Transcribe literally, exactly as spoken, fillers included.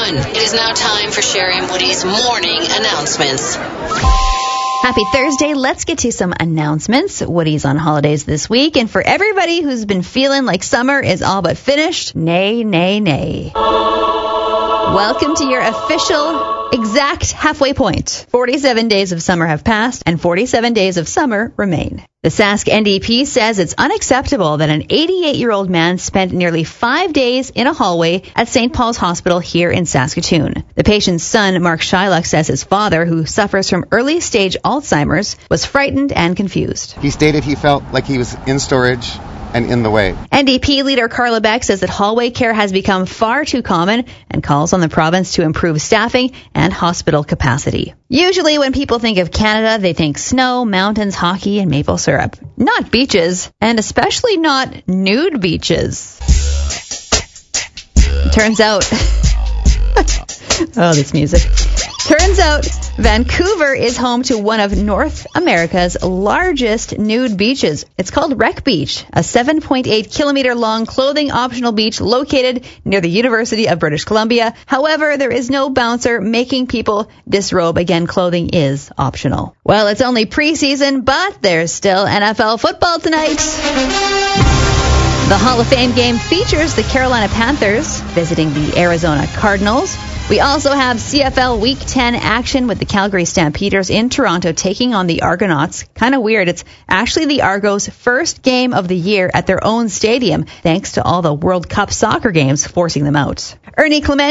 everyone. It is now time for Sherry and Woody's morning announcements. Happy Thursday. Let's get to some announcements. Woody's on holidays this week, and for everybody who's been feeling like summer is all but finished, nay, nay, nay. Welcome to your official exact halfway point. forty-seven days of summer have passed, and forty-seven days of summer remain. The Sask N D P says it's unacceptable that an eighty-eight-year-old man spent nearly five days in a hallway at Saint Paul's Hospital here in Saskatoon. The patient's son, Mark Shylock, says his father, who suffers from early-stage Alzheimer's, was frightened and confused. He stated he felt like he was in storage and in the way. N D P leader Carla Beck says that hallway care has become far too common and calls on the province to improve staffing and hospital capacity. Usually when people think of Canada, they think snow, mountains, hockey, and maple syrup. Not beaches, and especially not nude beaches. Turns out... oh, this music. Turns out Vancouver is home to one of North America's largest nude beaches. It's called Wreck Beach, a seven point eight kilometer long clothing optional beach located near the University of British Columbia. However, there is no bouncer making people disrobe. Again, clothing is optional. Well, it's only preseason, but there's still N F L football tonight. The Hall of Fame game features the Carolina Panthers visiting the Arizona Cardinals. We also have C F L Week ten action with the Calgary Stampeders in Toronto taking on the Argonauts. Kind of weird. It's actually the Argos' first game of the year at their own stadium, thanks to all the World Cup soccer games forcing them out. Ernie Clement